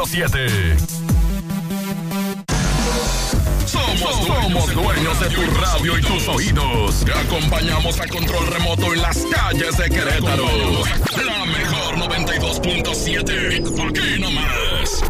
92.7. Somos dueños de tu radio y tus oídos. Te acompañamos a control remoto en las calles de Querétaro. La mejor 92.7. Aquí nomás.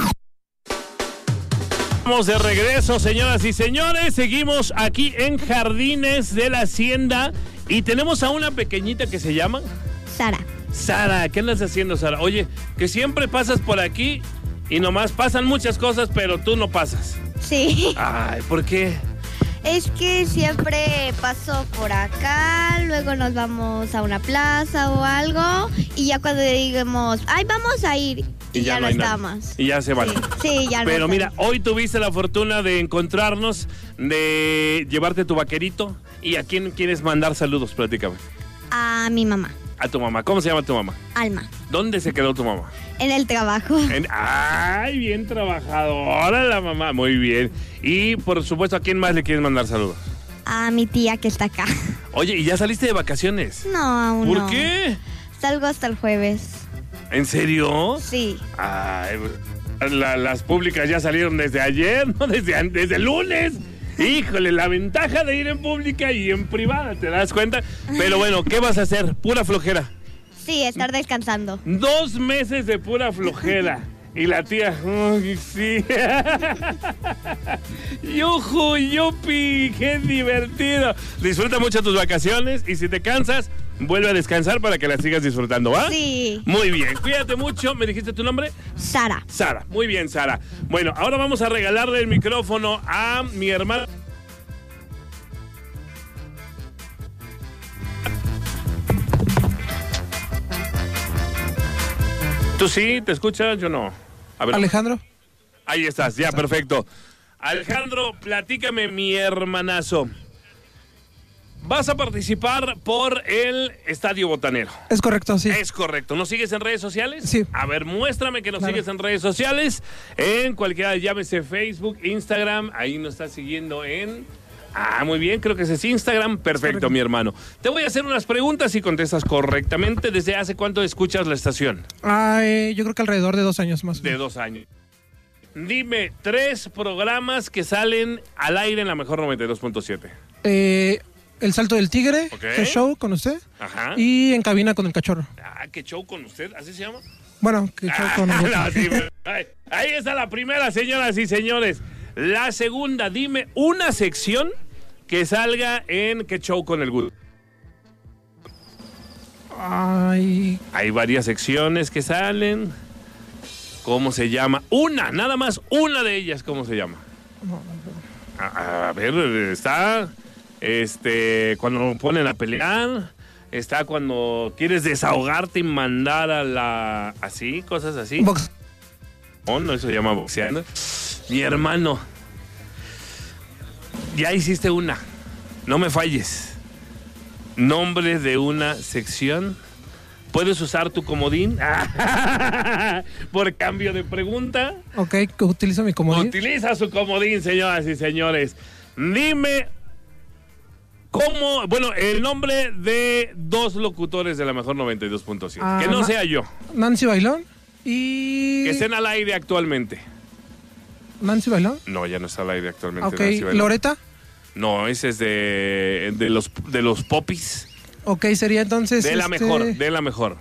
Estamos de regreso, señoras y señores. Seguimos aquí en Jardines de la Hacienda y tenemos a una pequeñita que se llama Sara. Sara, ¿qué andas haciendo, Sara? Oye, que siempre pasas por aquí y nomás pasan muchas cosas, pero tú no pasas. Sí. Ay, ¿por qué? Es que siempre paso por acá, luego nos vamos a una plaza o algo, y ya cuando digamos, ay, vamos a ir, y ya no estamos. Y ya se van. Sí, ya no. Pero estamos. mira, hoy tuviste la fortuna de encontrarnos, de llevarte tu vaquerito. ¿Y a quién quieres mandar saludos? Platícame. A mi mamá. A tu mamá. ¿Cómo se llama tu mamá? Alma. ¿Dónde se quedó tu mamá? En el trabajo. Ay, bien trabajadora la mamá. Muy bien. Y por supuesto, ¿a quién más le quieres mandar saludos? A mi tía que está acá. Oye, ¿y ya saliste de vacaciones? No, aún no. ¿Por qué? Salgo hasta el jueves. ¿En serio? Sí. Ay, las públicas ya salieron desde ayer, ¿no? Desde el lunes. Híjole, la ventaja de ir en pública y en privada, ¿te das cuenta? Pero bueno, ¿qué vas a hacer? Pura flojera. Sí, estar descansando. 2 meses de pura flojera. Y la tía, ¡ay, sí! ¡Yujú, yupi! ¡Qué divertido! Disfruta mucho tus vacaciones y si te cansas, vuelve a descansar para que las sigas disfrutando, ¿va? Sí. Muy bien, cuídate mucho. ¿Me dijiste tu nombre? Sara. Sara, muy bien, Sara. Bueno, ahora vamos a regalarle el micrófono a mi hermana. ¿Tú sí? ¿Te escuchas? Yo no. A ver. Alejandro. Ahí estás, ya, perfecto. Alejandro, platícame, mi hermanazo. Vas a participar por el Estadio Botanero. Es correcto, sí. Es correcto. ¿Nos sigues en redes sociales? Sí. A ver, muéstrame que nos Claro. sigues en redes sociales. En cualquiera, llámese Facebook, Instagram. Ahí nos estás siguiendo en... Ah, muy bien, creo que ese es Instagram. Perfecto, mi hermano. Te voy a hacer unas preguntas y contestas correctamente. ¿Desde hace cuánto escuchas la estación? Yo creo que alrededor de 2 años más. De 2 años. Dime 3 programas que salen al aire en la mejor 92.7. El Salto del Tigre, Ok. The Show con usted. Ajá. Y En Cabina con el Cachorro. Ah, qué show con usted, ¿así se llama? Bueno, que show con No, sí, ahí está la primera, señoras y señores. La segunda, dime una sección que salga en ¿Qué show con el Good? Ay, Hay varias secciones que salen. ¿Cómo se llama? Una, nada más una de ellas, ¿cómo se llama? A ver, está cuando ponen a pelear, está cuando quieres desahogarte y mandar a la... así, cosas así. box. No, eso se llama boxeando. Mi hermano, ya hiciste una. No me falles. Nombre de una sección. ¿Puedes usar tu comodín? Por cambio de pregunta. Ok, utilizo mi comodín. Utiliza su comodín, señoras y señores. Dime cómo... Bueno, el nombre de 2 locutores de la mejor 92.7. Que no sea yo. Nancy Bailón y... Que estén al aire actualmente. Nancy Bailón. No, ya no está al aire actualmente. Ok, Nancy Bailón. Loreta. No, ese es de los popis. Ok, sería entonces... De la mejor.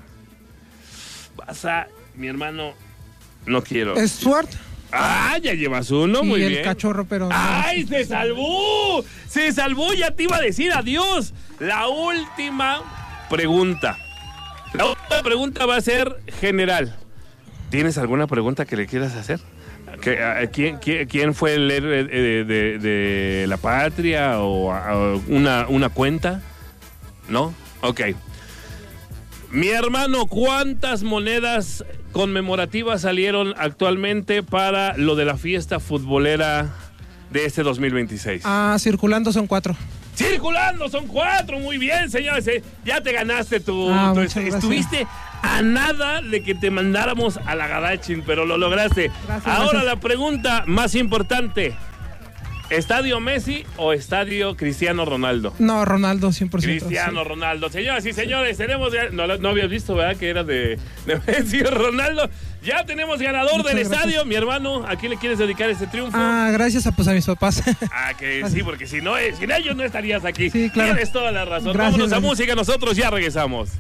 Mi hermano, no quiero. Stuart. Ah, ya llevas uno, muy y bien. el Cachorro, pero... ¡Ay, se salvó! ¡Se salvó! Ya te iba a decir adiós. La última pregunta. La última pregunta va a ser general. ¿Tienes alguna pregunta que le quieras hacer? ¿Quién fue el héroe de la patria o una cuenta? ¿No? Ok. Mi hermano, ¿cuántas monedas conmemorativas salieron actualmente para lo de la fiesta futbolera de este 2026? Circulando son 4. ¡Circulando son 4! Muy bien, señores. Ya te ganaste tu muchas gracias. Estuviste a nada de que te mandáramos a la Gadachin, pero lo lograste. Ahora gracias. la pregunta más importante. ¿Estadio Messi o estadio Cristiano Ronaldo? No, Ronaldo, 100%. Cristiano sí. Ronaldo. Señoras y señores, tenemos... No habías visto, ¿verdad? Que era de Messi o Ronaldo. Ya tenemos ganador Muchas del gracias. estadio, mi hermano. ¿A quién le quieres dedicar este triunfo? Gracias a mis papás. Que sí, porque sin ellos no estarías aquí. Sí, claro. Tienes toda la razón. Gracias, Vámonos a gracias. música, nosotros ya regresamos.